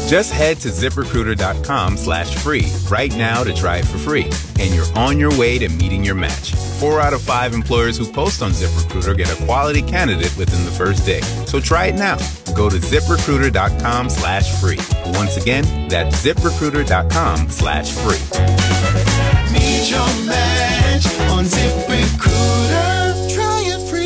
Just head to ZipRecruiter.com/free right now to try it for free. And you're on your way to meeting your match. 4 out of 5 employers who post on ZipRecruiter get a quality candidate within the first day. So try it now. Go to ZipRecruiter.com/free. Once again, that's ZipRecruiter.com/free. Meet your match on ZipRecruiter. Try it free.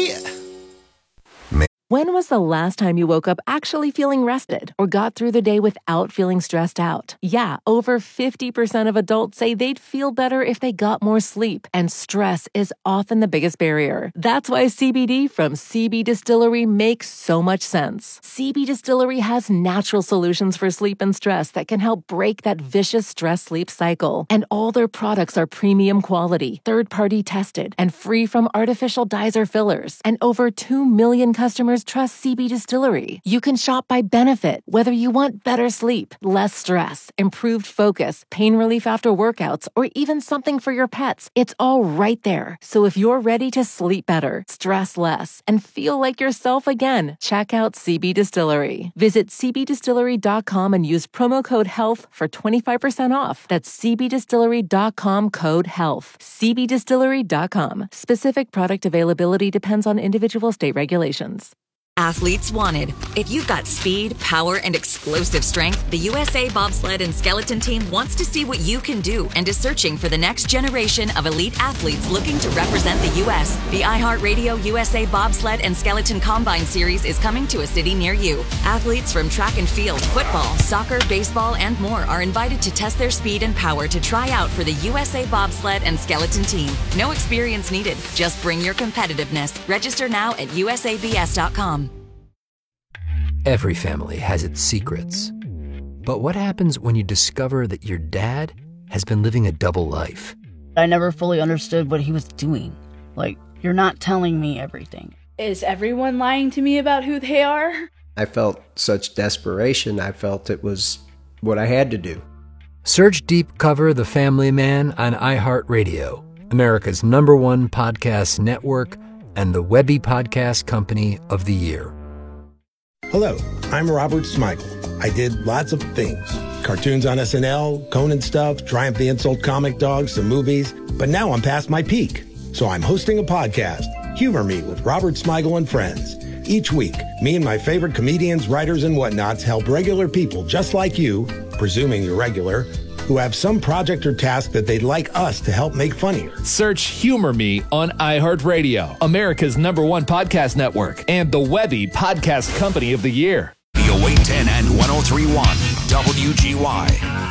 When was the last time you woke up actually feeling rested or got through the day without feeling stressed out? Yeah, over 50% of adults say they'd feel better if they got more sleep, and stress is often the biggest barrier. That's why CBD from CB Distillery makes so much sense. CB Distillery has natural solutions for sleep and stress that can help break that vicious stress-sleep cycle. And all their products are premium quality, third-party tested, and free from artificial dyes or fillers. And over 2 million customers trust CB Distillery. You can shop by benefit, whether you want better sleep, less stress, improved focus, pain relief after workouts, or even something for your pets. It's all right there. So if you're ready to sleep better, stress less, and feel like yourself again, check out CB Distillery. Visit cbdistillery.com and use promo code HEALTH for 25% off. That's cbdistillery.com, code HEALTH. cbdistillery.com. Specific product availability depends on individual state regulations. Athletes wanted. If you've got speed, power, and explosive strength, the USA Bobsled and Skeleton Team wants to see what you can do and is searching for the next generation of elite athletes looking to represent the U.S. The iHeartRadio USA Bobsled and Skeleton Combine Series is coming to a city near you. Athletes from track and field, football, soccer, baseball, and more are invited to test their speed and power to try out for the USA Bobsled and Skeleton Team. No experience needed. Just bring your competitiveness. Register now at usabs.com. Every family has its secrets. But what happens when you discover that your dad has been living a double life? I never fully understood what he was doing. Like, you're not telling me everything. Is everyone lying to me about who they are? I felt such desperation. I felt it was what I had to do. Search Deep Cover The Family Man on iHeartRadio, America's #1 podcast network and the Webby Podcast Company of the Year. Hello, I'm Robert Smigel. I did lots of things. Cartoons on SNL, Conan stuff, Triumph the Insult Comic Dog, some movies. But now I'm past my peak. So I'm hosting a podcast, Humor Me with Robert Smigel and Friends. Each week, me and my favorite comedians, writers, and whatnots help regular people just like you, presuming you're regular, who have some project or task that they'd like us to help make funnier. Search Humor Me on iHeartRadio, America's #1 podcast network, and the Webby Podcast Company of the Year. The 0810 and 103.1 WGY.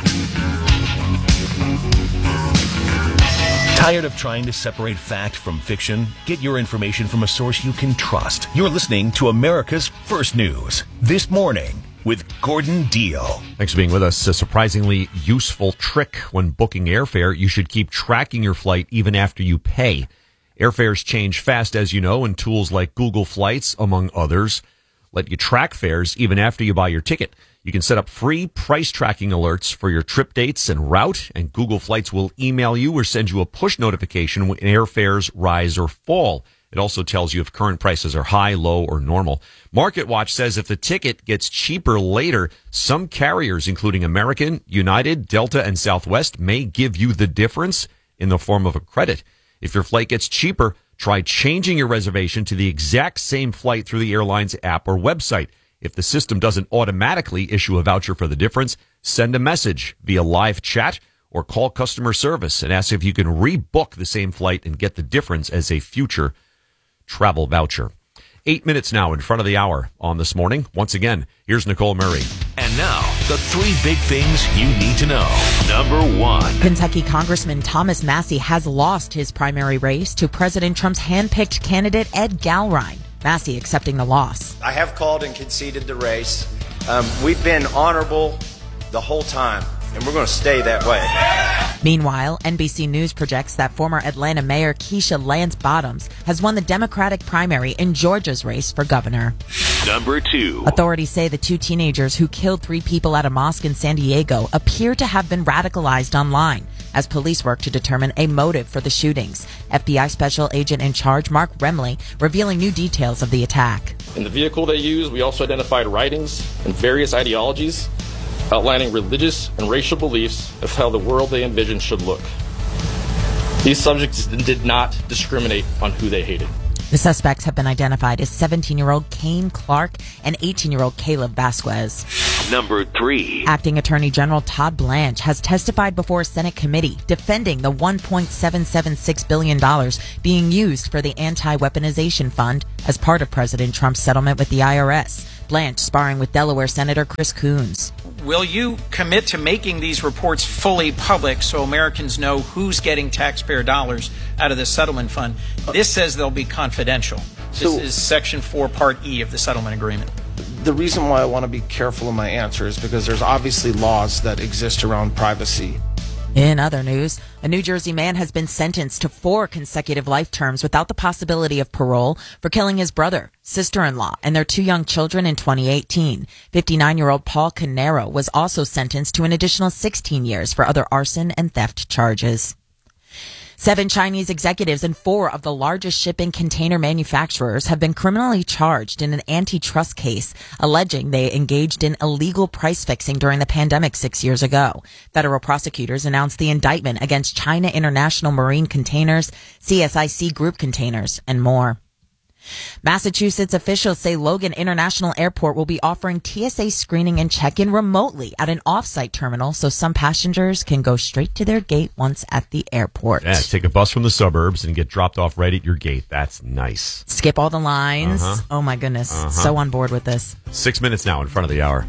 Tired of trying to separate fact from fiction? Get your information from a source you can trust. You're listening to America's First News This Morning with Gordon Deal. Thanks for being with us. A surprisingly useful trick when booking airfare. You should keep tracking your flight even after you pay. Airfares change fast, as you know, and tools like Google Flights, among others, let you track fares even after you buy your ticket. You can set up free price tracking alerts for your trip dates and route, and Google Flights will email you or send you a push notification when airfares rise or fall. It also tells you if current prices are high, low, or normal. MarketWatch says if the ticket gets cheaper later, some carriers, including American, United, Delta, and Southwest, may give you the difference in the form of a credit. If your flight gets cheaper, try changing your reservation to the exact same flight through the airline's app or website. If the system doesn't automatically issue a voucher for the difference, send a message via live chat or call customer service and ask if you can rebook the same flight and get the difference as a future travel voucher. 8 minutes now in front of the hour on This Morning. Once again, here's Nicole Murray. And now, the 3 big things you need to know. Number 1. Kentucky Congressman Thomas Massie has lost his primary race to President Trump's hand-picked candidate Ed Galrein. Massie accepting the loss. I have called and conceded the race. We've been honorable the whole time, and we're going to stay that way. Meanwhile, NBC News projects that former Atlanta Mayor Keisha Lance Bottoms has won the Democratic primary in Georgia's race for governor. Number 2. Authorities say the 2 teenagers who killed 3 people at a mosque in San Diego appear to have been radicalized online as police work to determine a motive for the shootings. FBI Special Agent in Charge Mark Remley revealing new details of the attack. In the vehicle they used, we also identified writings and various ideologies outlining religious and racial beliefs of how the world they envisioned should look. These subjects did not discriminate on who they hated. The suspects have been identified as 17-year-old Kane Clark and 18-year-old Caleb Vasquez. Number 3. Acting Attorney General Todd Blanche has testified before a Senate committee defending the $1.776 billion being used for the Anti-Weaponization Fund as part of President Trump's settlement with the IRS. Blanche sparring with Delaware Senator Chris Coons. Will you commit to making these reports fully public so Americans know who's getting taxpayer dollars out of the settlement fund? This says they'll be confidential. This is Section 4, Part E of the settlement agreement. The reason why I want to be careful in my answer is because there's obviously laws that exist around privacy. In other news, a New Jersey man has been sentenced to 4 consecutive life terms without the possibility of parole for killing his brother, sister-in-law, and their 2 young children in 2018. 59-year-old Paul Canero was also sentenced to an additional 16 years for other arson and theft charges. 7 Chinese executives and 4 of the largest shipping container manufacturers have been criminally charged in an antitrust case alleging they engaged in illegal price fixing during the pandemic 6 years ago. Federal prosecutors announced the indictment against China International Marine Containers, CSIC Group Containers, and more. Massachusetts officials say Logan International Airport will be offering TSA screening and check-in remotely at an off-site terminal so some passengers can go straight to their gate once at the airport. Yeah, take a bus from the suburbs and get dropped off right at your gate. That's nice. Skip all the lines. Oh my goodness. So on board with this. 6 minutes now in front of the hour.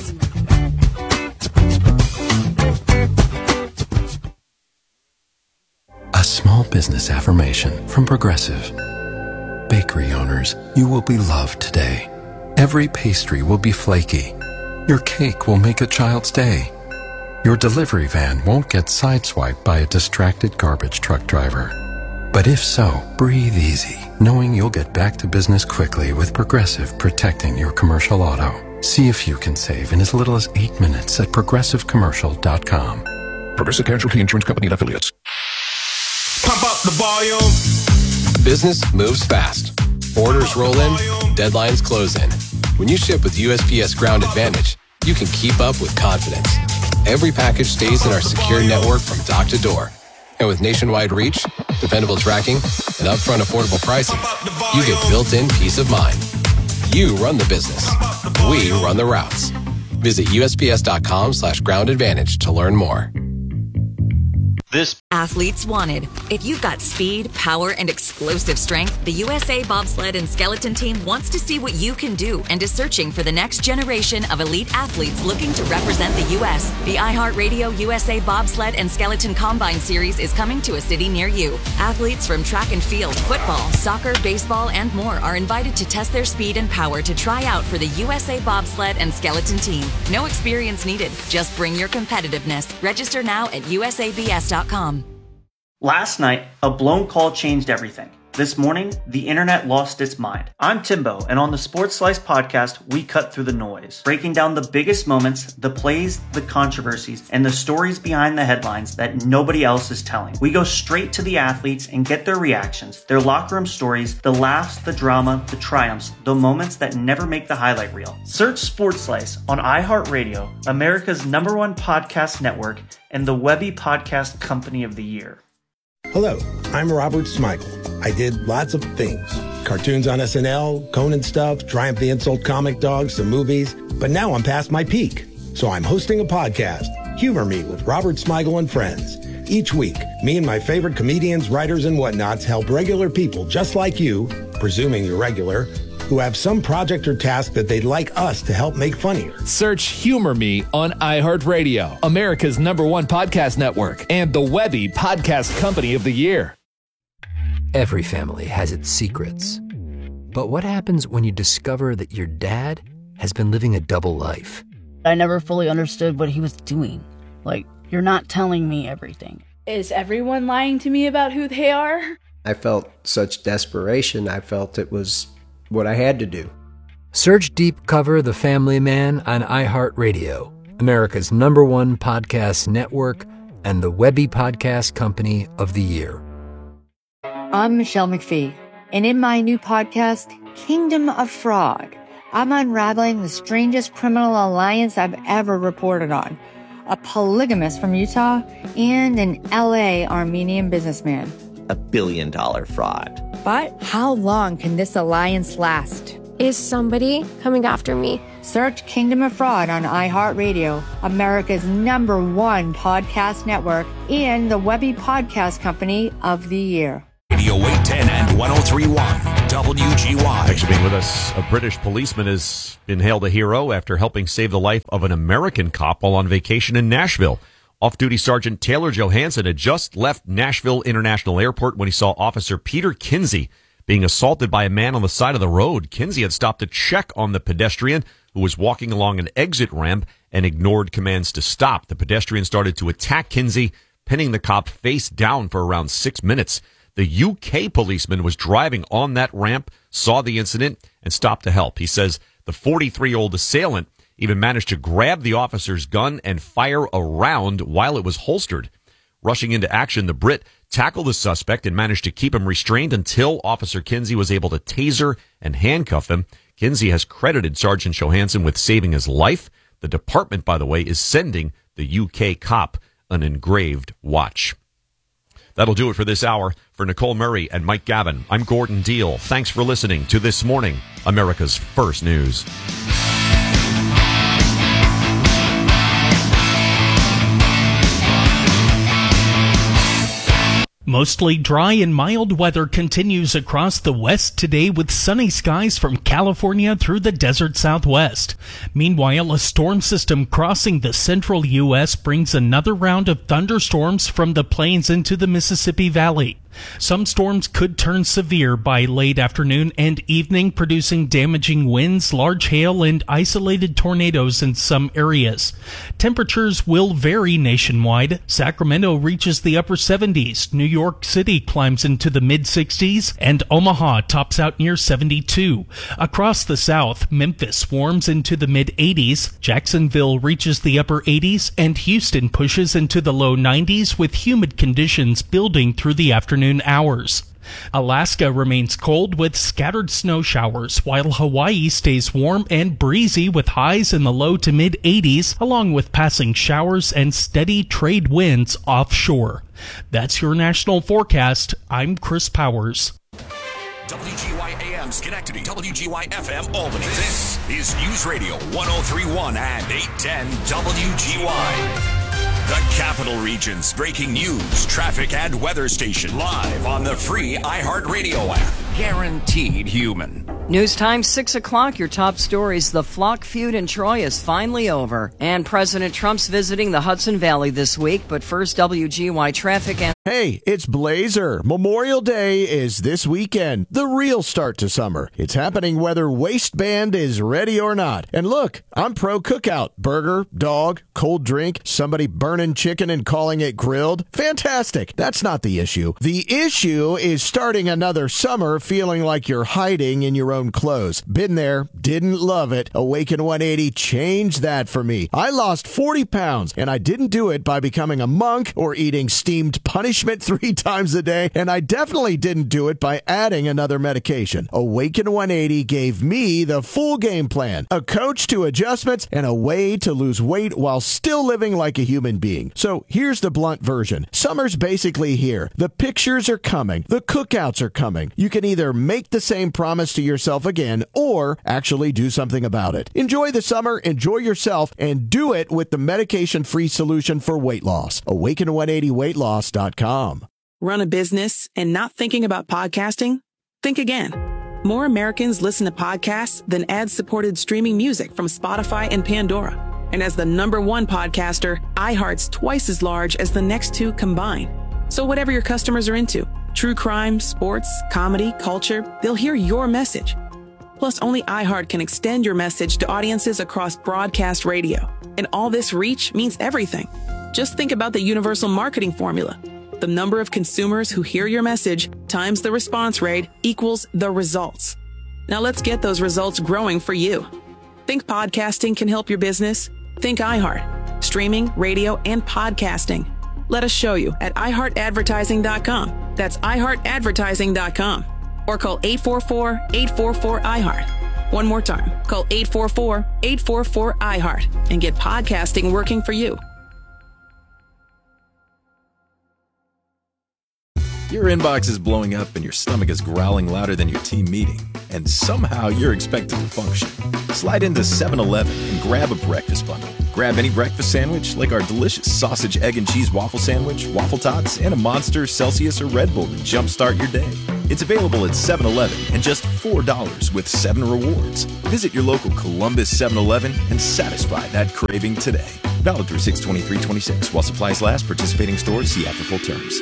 A small business affirmation from Progressive. Bakery owners, you will be loved today. Every pastry will be flaky. Your cake will make a child's day. Your delivery van won't get sideswiped by a distracted garbage truck driver. But if so, breathe easy, knowing you'll get back to business quickly with Progressive protecting your commercial auto. See if you can save in as little as 8 minutes at progressivecommercial.com. Progressive Casualty Insurance Company and Affiliates. Pump up the volume. Business moves fast. Orders roll in, deadlines close in. When you ship with USPS Ground Advantage, you can keep up with confidence. Every package stays in our secure network from dock to door. And with nationwide reach, dependable tracking, and upfront affordable pricing, you get built-in peace of mind. You run the business. We run the routes. Visit USPS.com/Ground Advantage to learn more. Athletes wanted. If you've got speed, power, and explosive strength, the USA Bobsled and Skeleton Team wants to see what you can do and is searching for the next generation of elite athletes looking to represent the U.S. The iHeartRadio USA Bobsled and Skeleton Combine Series is coming to a city near you. Athletes from track and field, football, soccer, baseball, and more are invited to test their speed and power to try out for the USA Bobsled and Skeleton Team. No experience needed. Just bring your competitiveness. Register now at usabs.com. Last night, a blown call changed everything. This morning, the internet lost its mind. I'm Timbo, and on the Sports Slice podcast, we cut through the noise, breaking down the biggest moments, the plays, the controversies, and the stories behind the headlines that nobody else is telling. We go straight to the athletes and get their reactions, their locker room stories, the laughs, the drama, the triumphs, the moments that never make the highlight reel. Search Sports Slice on iHeartRadio, America's #1 podcast network, and the Webby Podcast Company of the Year. Hello, I'm Robert Smigel. I did lots of things. Cartoons on SNL, Conan stuff, Triumph the Insult Comic Dogs, some movies. But now I'm past my peak. So I'm hosting a podcast, Humor Me with Robert Smigel and Friends. Each week, me and my favorite comedians, writers, and whatnots help regular people just like you, presuming you're regular, who have some project or task that they'd like us to help make funnier. Search Humor Me on iHeartRadio, America's #1 podcast network, and the Webby Podcast Company of the Year. Every family has its secrets. But what happens when you discover that your dad has been living a double life? I never fully understood what he was doing. Like, you're not telling me everything. Is everyone lying to me about who they are? I felt such desperation. I felt it was what I had to do. Search Deep Cover The Family Man on iHeartRadio, America's #1 podcast network, and the Webby Podcast Company of the Year. I'm Michelle McPhee, and in my new podcast, Kingdom of Frog, I'm unraveling the strangest criminal alliance I've ever reported on. A polygamist from Utah and an LA Armenian businessman. $1 billion fraud. But how long can this alliance last? Is somebody coming after me? Search Kingdom of Fraud on iHeartRadio, America's #1 podcast network, and the Webby Podcast Company of the Year. Radio 810 and 1031 WGY. Thanks for being with us. A British policeman has been hailed a hero after helping save the life of an American cop while on vacation in Nashville. Off-duty Sergeant Taylor Johansson had just left Nashville International Airport when he saw Officer Peter Kinsey being assaulted by a man on the side of the road. Kinsey had stopped to check on the pedestrian who was walking along an exit ramp and ignored commands to stop. The pedestrian started to attack Kinsey, pinning the cop face down for around 6 minutes. The UK policeman was driving on that ramp, saw the incident, and stopped to help. He says the 43-year-old assailant even managed to grab the officer's gun and fire a round while it was holstered. Rushing into action, the Brit tackled the suspect and managed to keep him restrained until Officer Kinsey was able to taser and handcuff him. Kinsey has credited Sergeant Johansson with saving his life. The department, by the way, is sending the UK cop an engraved watch. That'll do it for this hour. For Nicole Murray and Mike Gavin, I'm Gordon Deal. Thanks for listening to This Morning, America's First News. Mostly dry and mild weather continues across the west today with sunny skies from California through the desert southwest. Meanwhile, a storm system crossing the central U.S. brings another round of thunderstorms from the plains into the Mississippi Valley. Some storms could turn severe by late afternoon and evening, producing damaging winds, large hail, and isolated tornadoes in some areas. Temperatures will vary nationwide. Sacramento reaches the upper 70s, New York City climbs into the mid-60s, and Omaha tops out near 72. Across the south, Memphis warms into the mid-80s, Jacksonville reaches the upper 80s, and Houston pushes into the low 90s with humid conditions building through the afternoon hours. Alaska remains cold with scattered snow showers, while Hawaii stays warm and breezy with highs in the low to mid-80s, along with passing showers and steady trade winds offshore. That's your national forecast. I'm Chris Powers. WGY AM Schenectady, WGY FM Albany. This is News Radio 1031 and 810 WGY. The Capital Region's breaking news, traffic, and weather station live on the free iHeartRadio app. Guaranteed human. News time, 6 o'clock. Your top stories. The Flock feud in Troy is finally over. And President Trump's visiting the Hudson Valley this week. But first, WGY traffic and... Hey, it's Blazer. Memorial Day is this weekend. The real start to summer. It's happening whether waistband is ready or not. And look, I'm pro cookout. Burger, dog, cold drink, somebody burning chicken and calling it grilled. Fantastic. That's not the issue. The issue is starting another summer feeling like you're hiding in your own clothes. Been there, didn't love it. Awaken 180 changed that for me. I lost 40 pounds, and I didn't do it by becoming a monk or eating steamed punishment 3 times a day, and I definitely didn't do it by adding another medication. Awaken 180 gave me the full game plan, a coach to adjustments, and a way to lose weight while still living like a human being. So here's the blunt version. Summer's basically here. The pictures are coming. The cookouts are coming. You can either make the same promise to yourself again or actually do something about it. Enjoy the summer, enjoy yourself, and do it with the medication-free solution for weight loss. Awaken180weightloss.com. Run a business and not thinking about podcasting? Think again. More Americans listen to podcasts than ad-supported streaming music from Spotify and Pandora. And as the #1 podcaster, iHeart's twice as large as the next two combined. So whatever your customers are into, true crime, sports, comedy, culture, they'll hear your message. Plus, only iHeart can extend your message to audiences across broadcast radio. And all this reach means everything. Just think about the universal marketing formula. The number of consumers who hear your message times the response rate equals the results. Now let's get those results growing for you. Think podcasting can help your business? Think iHeart. Streaming, radio, and podcasting. Let us show you at iHeartAdvertising.com. That's iHeartAdvertising.com. Or call 844-844-iHeart. One more time, call 844-844-iHeart and get podcasting working for you. Your inbox is blowing up and your stomach is growling louder than your team meeting, and somehow you're expected to function. Slide into 7-Eleven and grab a breakfast bundle. Grab any breakfast sandwich like our delicious sausage, egg, and cheese waffle sandwich, waffle tots, and a Monster, Celsius, or Red Bull to jumpstart your day. It's available at 7-Eleven and just $4 with 7 rewards. Visit your local Columbus 7-Eleven and satisfy that craving today. Valid through 6/23/26 while supplies last. Participating stores, see after full terms.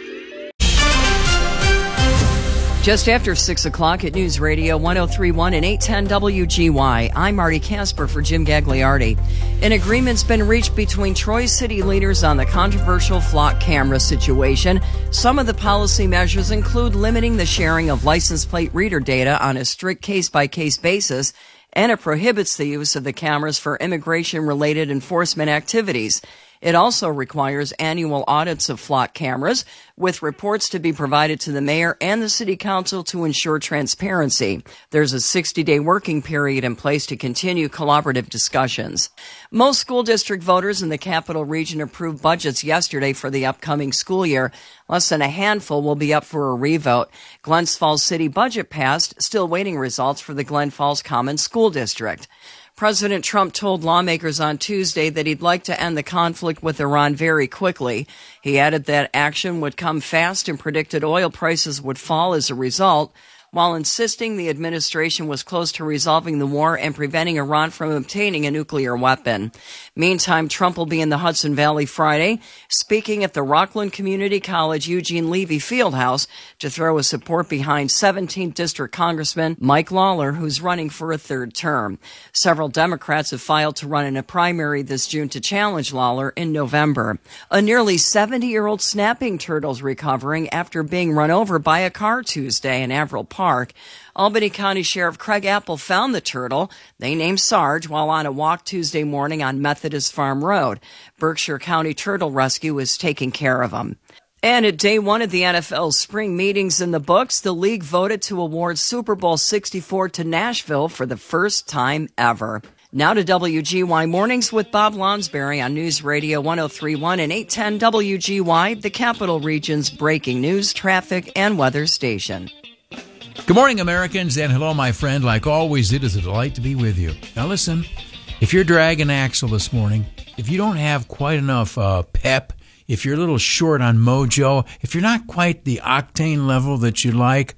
Just after 6 o'clock at News Radio 103.1 and 810 WGY, I'm Marty Casper for Jim Gagliardi. An agreement's been reached between Troy City leaders on the controversial flock camera situation. Some of the policy measures include limiting the sharing of license plate reader data on a strict case-by-case basis, and it prohibits the use of the cameras for immigration-related enforcement activities. It also requires annual audits of flock cameras, with reports to be provided to the mayor and the city council to ensure transparency. There's a 60-day working period in place to continue collaborative discussions. Most school district voters in the Capital Region approved budgets yesterday for the upcoming school year. Less than a handful will be up for a revote. Glens Falls City budget passed, still waiting results for the Glen Falls Common School District. President Trump told lawmakers on Tuesday that he'd like to end the conflict with Iran very quickly. He added that action would come fast and predicted oil prices would fall as a result, while insisting the administration was close to resolving the war and preventing Iran from obtaining a nuclear weapon. Meantime, Trump will be in the Hudson Valley Friday, speaking at the Rockland Community College Eugene Levy Fieldhouse to throw his support behind 17th District Congressman Mike Lawler, who's running for a third term. Several Democrats have filed to run in a primary this June to challenge Lawler in November. A nearly 70-year-old snapping turtle's recovering after being run over by a car Tuesday in Averill Park. Albany County Sheriff Craig Apple found the turtle, they named Sarge, while on a walk Tuesday morning on Methodist Farm Road. Berkshire County Turtle Rescue is taking care of him. And at day one of the NFL's spring meetings in the books, the league voted to award Super Bowl 64 to Nashville for the first time ever. Now to WGY Mornings with Bob Lonsberry on News Radio 103.1 and 810 WGY, the Capital Region's breaking news, traffic, and weather station. Good morning, Americans, and hello, my friend. Like always, it is a delight to be with you. Now, listen, if you're dragging axle this morning, if you don't have quite enough pep, if you're a little short on mojo, if you're not quite the octane level that you like,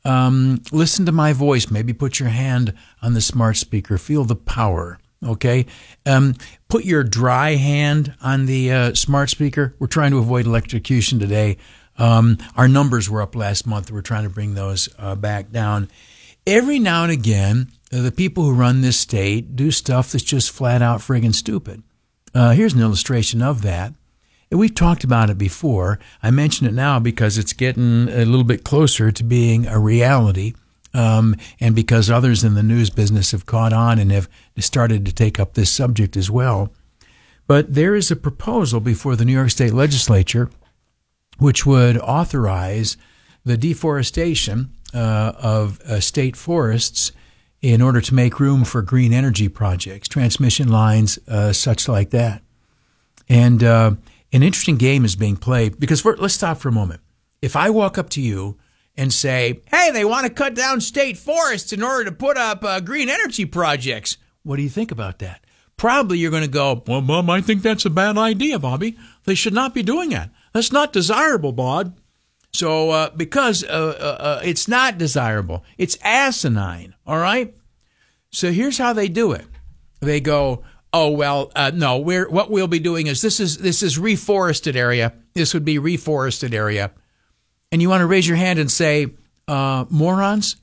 listen to my voice. Maybe put your hand on the smart speaker. Feel the power, okay? Put your dry hand on the smart speaker. We're trying to avoid electrocution today. Our numbers were up last month. We're trying to bring those back down. Every now and again, the people who run this state do stuff that's just flat out friggin' stupid. Here's an illustration of that. And we've talked about it before. I mention it now because it's getting a little bit closer to being a reality, and because others in the news business have caught on and have started to take up this subject as well. But there is a proposal before the New York State Legislature which would authorize the deforestation of state forests in order to make room for green energy projects, transmission lines, such like that. And an interesting game is being played because let's stop for a moment. If I walk up to you and say, hey, they want to cut down state forests in order to put up green energy projects, what do you think about that? Probably you're going to go, well, Mom, I think that's a bad idea, Bobby. They should not be doing that. That's not desirable, Bod. So because it's not desirable, it's asinine, all right? So here's how they do it. They go, oh, well, no, what we'll be doing is this is reforested area. This would be reforested area. And you want to raise your hand and say, morons?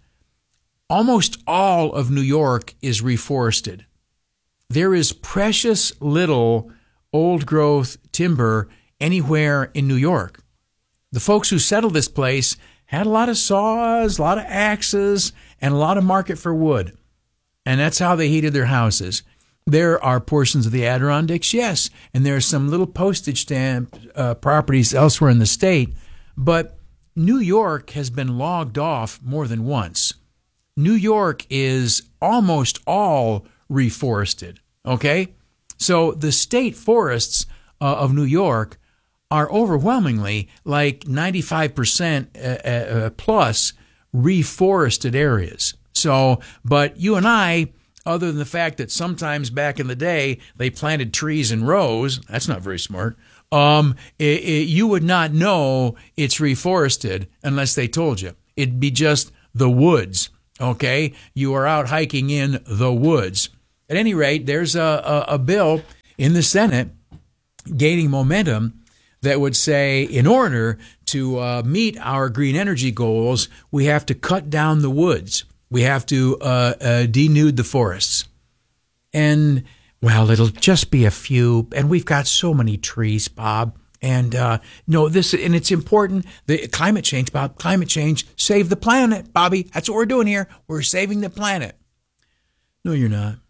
Almost all of New York is reforested. There is precious little old-growth timber anywhere in New York. The folks who settled this place had a lot of saws, a lot of axes, and a lot of market for wood. And that's how they heated their houses. There are portions of the Adirondacks, yes, and there are some little postage stamp properties elsewhere in the state, but New York has been logged off more than once. New York is almost all reforested, okay? So the state forests of New York are overwhelmingly like 95% plus reforested areas. So, but you and I, other than the fact that sometimes back in the day they planted trees in rows, that's not very smart, you would not know it's reforested unless they told you. It'd be just the woods, okay? You are out hiking in the woods. At any rate, there's a bill in the Senate gaining momentum that would say in order to meet our green energy goals, we have to cut down the woods. We have to denude the forests. And, well, it'll just be a few. And we've got so many trees, Bob. And and it's important. The climate change, Bob, climate change, save the planet, Bobby. That's what we're doing here. We're saving the planet. No, you're not.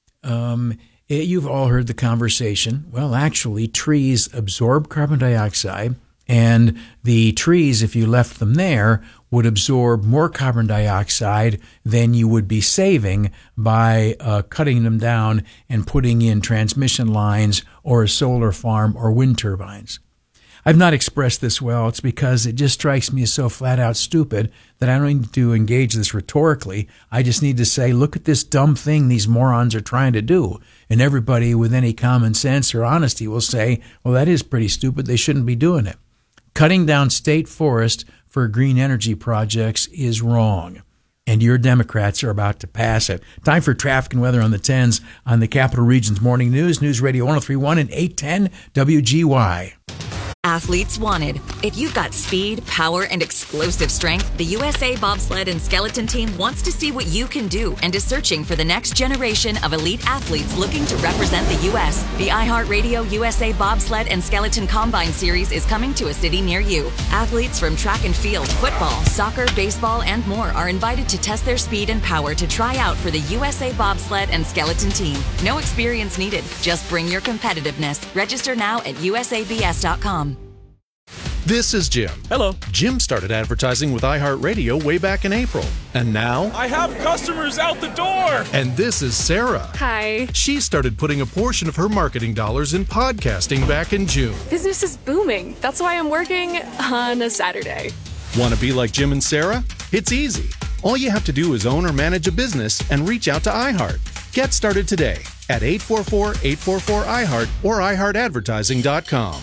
You've all heard the conversation. Well, actually, trees absorb carbon dioxide, and the trees, if you left them there, would absorb more carbon dioxide than you would be saving by cutting them down and putting in transmission lines or a solar farm or wind turbines. I've not expressed this well. It's because it just strikes me as so flat out stupid that I don't need to engage this rhetorically. I just need to say, look at this dumb thing these morons are trying to do. And everybody with any common sense or honesty will say, well, that is pretty stupid. They shouldn't be doing it. Cutting down state forest for green energy projects is wrong. And your Democrats are about to pass it. Time for traffic and weather on the 10s on the Capital Region's Morning News. News Radio 103.1 and 810 WGY. Athletes wanted. If you've got speed, power, and explosive strength, the USA Bobsled and Skeleton Team wants to see what you can do and is searching for the next generation of elite athletes looking to represent the U.S. The iHeartRadio USA Bobsled and Skeleton Combine Series is coming to a city near you. Athletes from track and field, football, soccer, baseball, and more are invited to test their speed and power to try out for the USA Bobsled and Skeleton Team. No experience needed. Just bring your competitiveness. Register now at usabs.com. This is Jim. Hello. Jim started advertising with iHeartRadio way back in April. And now... I have customers out the door! And this is Sarah. Hi. She started putting a portion of her marketing dollars in podcasting back in June. Business is booming. That's why I'm working on a Saturday. Want to be like Jim and Sarah? It's easy. All you have to do is own or manage a business and reach out to iHeart. Get started today at 844-844-iHeart or iHeartAdvertising.com.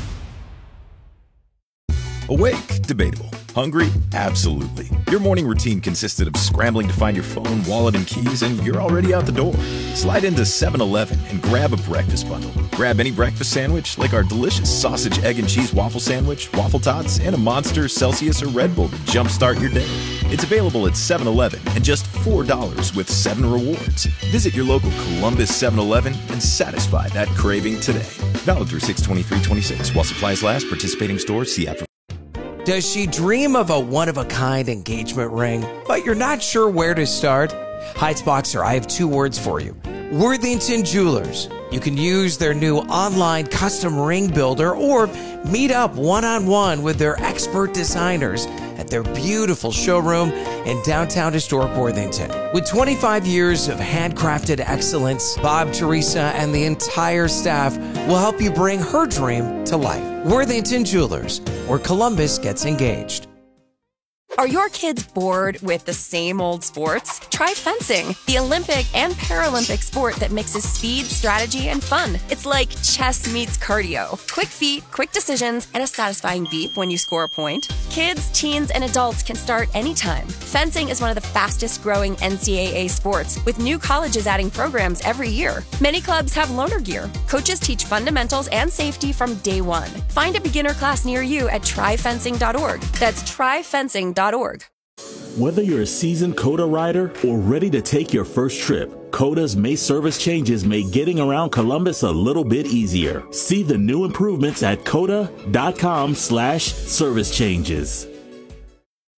Awake? Debatable. Hungry? Absolutely. Your morning routine consisted of scrambling to find your phone, wallet, and keys, and you're already out the door. Slide into 7-Eleven and grab a breakfast bundle. Grab any breakfast sandwich, like our delicious sausage, egg, and cheese waffle sandwich, waffle tots, and a Monster, Celsius, or Red Bull to jumpstart your day. It's available at 7-Eleven and just $4 with 7 rewards. Visit your local Columbus 7-Eleven and satisfy that craving today. Valid through 6/23/26 while supplies last. Participating stores. See app for... Does she dream of a one-of-a-kind engagement ring, but you're not sure where to start? Heights-Boxer, I have 2 words for you. Worthington Jewelers. You can use their new online custom ring builder or meet up one-on-one with their expert designers at their beautiful showroom in downtown historic Worthington. With 25 years of handcrafted excellence, Bob, Teresa, and the entire staff will help you bring her dream to life. Worthington Jewelers, where Columbus gets engaged. Are your kids bored with the same old sports? Try fencing, the Olympic and Paralympic sport that mixes speed, strategy, and fun. It's like chess meets cardio. Quick feet, quick decisions, and a satisfying beep when you score a point. Kids, teens, and adults can start anytime. Fencing is one of the fastest growing NCAA sports, with new colleges adding programs every year. Many clubs have loaner gear. Coaches teach fundamentals and safety from day one. Find a beginner class near you at tryfencing.org. That's tryfencing.org. Whether you're a seasoned COTA rider or ready to take your first trip, COTA's May service changes make getting around Columbus a little bit easier. See the new improvements at COTA.com/service changes.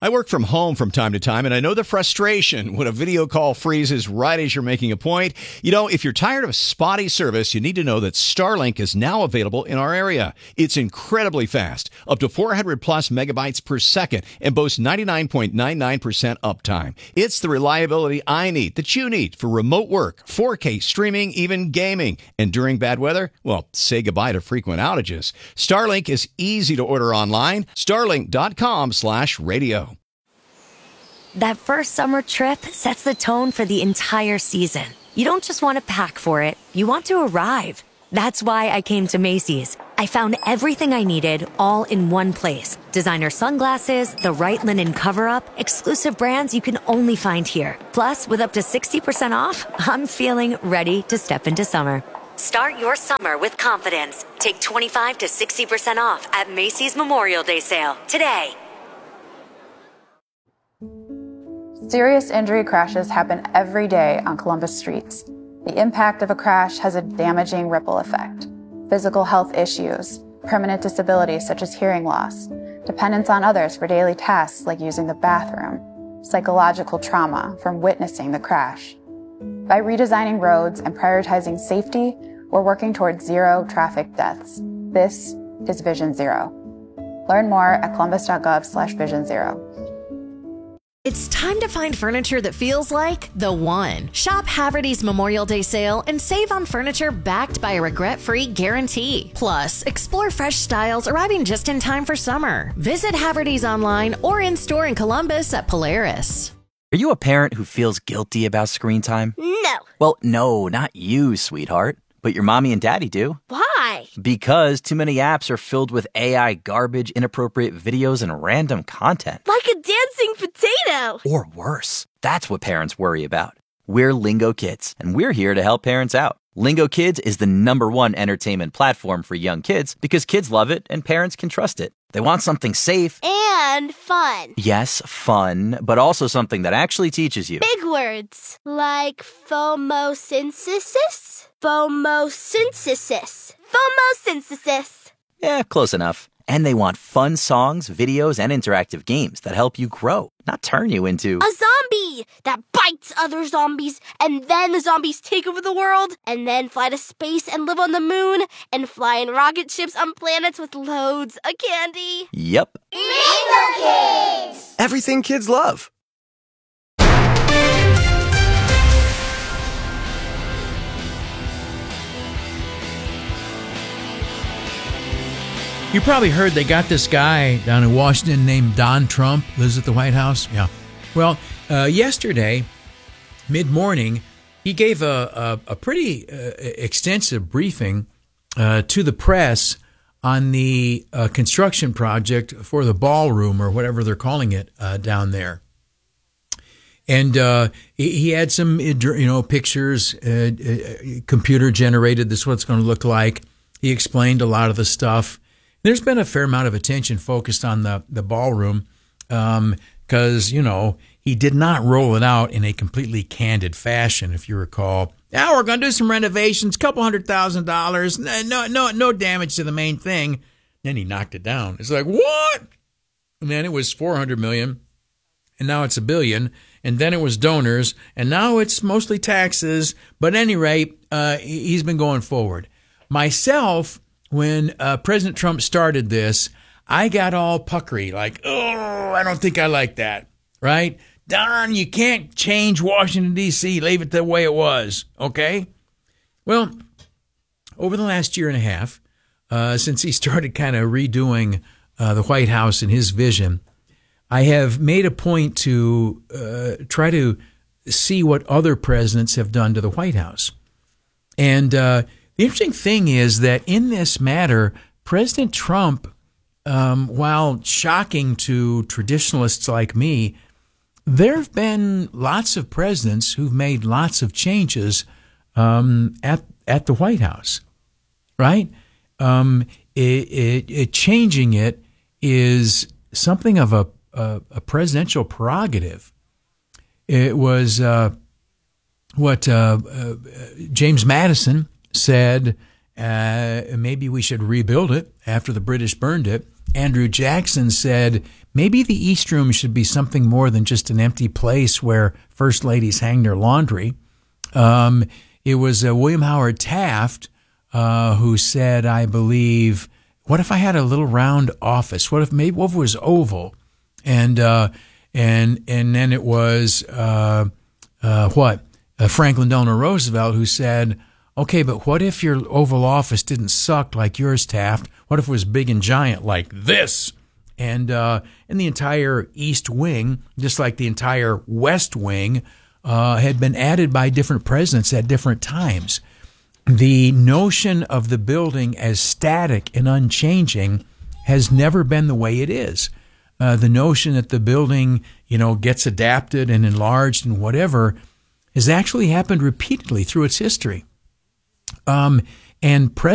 I work from home from time to time, and I know the frustration when a video call freezes right as you're making a point. You know, if you're tired of spotty service, you need to know that Starlink is now available in our area. It's incredibly fast, up to 400 plus megabytes per second, and boasts 99.99% uptime. It's the reliability I need, that you need, for remote work, 4K streaming, even gaming. And during bad weather, well, say goodbye to frequent outages. Starlink is easy to order online. Starlink.com/radio. That first summer trip sets the tone for the entire season. You don't just want to pack for it, you want to arrive. That's why I came to Macy's. I found everything I needed all in one place. Designer sunglasses, the right linen cover-up, exclusive brands you can only find here. Plus, with up to 60% off, I'm feeling ready to step into summer. Start your summer with confidence. Take 25 to 60% off at Macy's Memorial Day sale today. Serious injury crashes happen every day on Columbus streets. The impact of a crash has a damaging ripple effect. Physical health issues, permanent disabilities such as hearing loss, dependence on others for daily tasks like using the bathroom, psychological trauma from witnessing the crash. By redesigning roads and prioritizing safety, we're working towards zero traffic deaths. This is Vision Zero. Learn more at columbus.gov/Vision Zero. It's time to find furniture that feels like the one. Shop Haverty's Memorial Day sale and save on furniture backed by a regret-free guarantee. Plus, explore fresh styles arriving just in time for summer. Visit Haverty's online or in-store in Columbus at Polaris. Are you a parent who feels guilty about screen time? No. Well, no, not you, sweetheart. But your mommy and daddy do. Why? Because too many apps are filled with AI garbage, inappropriate videos, and random content. Like a dancing potato. Or worse. That's what parents worry about. We're Lingo Kids, and we're here to help parents out. Lingo Kids is the #1 entertainment platform for young kids because kids love it and parents can trust it. They want something safe. And fun. Yes, fun, but also something that actually teaches you. Big words. Like phomosynthesis? Phomosynthesis. Phomosynthesis. Yeah, close enough. And they want fun songs, videos, and interactive games that help you grow, not turn you into a zombie that bites other zombies, and then the zombies take over the world, and then fly to space and live on the moon, and fly in rocket ships on planets with loads of candy. Yep. Lingo Kids! Everything kids love. You probably heard they got this guy down in Washington named Don Trump, lives at the White House. Yeah. Well, yesterday, mid-morning, he gave a pretty extensive briefing to the press on the construction project for the ballroom, or whatever they're calling it, down there. And he had some, pictures, computer generated. This is what it's going to look like. He explained a lot of the stuff. There's been a fair amount of attention focused on the ballroom because, he did not roll it out in a completely candid fashion, if you recall. Now we're going to do some renovations, couple $100,000. No damage to the main thing. Then he knocked it down. It's like, what? And then it was $400 million, and now it's $1 billion. And then it was donors, and now it's mostly taxes. But at any rate, he's been going forward. Myself, when President Trump started this, I got all puckery, like, oh, I don't think I like that, right? Don, you can't change Washington, D.C., leave it the way it was, okay? Well, over the last year and a half, since he started kind of redoing the White House and his vision, I have made a point to try to see what other presidents have done to the White House. And the interesting thing is that in this matter, President Trump, while shocking to traditionalists like me, there have been lots of presidents who've made lots of changes at the White House, right? Changing it is something of a presidential prerogative. It was what James Madison said maybe we should rebuild it after the British burned it. Andrew Jackson said, maybe the East Room should be something more than just an empty place where first ladies hang their laundry. It was William Howard Taft who said, I believe, what if I had a little round office? What if it was oval? And then it was Franklin Delano Roosevelt who said, okay, but what if your Oval Office didn't suck like yours, Taft? What if it was big and giant like this? And the entire East Wing, just like the entire West Wing, had been added by different presidents at different times. The notion of the building as static and unchanging has never been the way it is. The notion that the building, gets adapted and enlarged and whatever has actually happened repeatedly through its history. And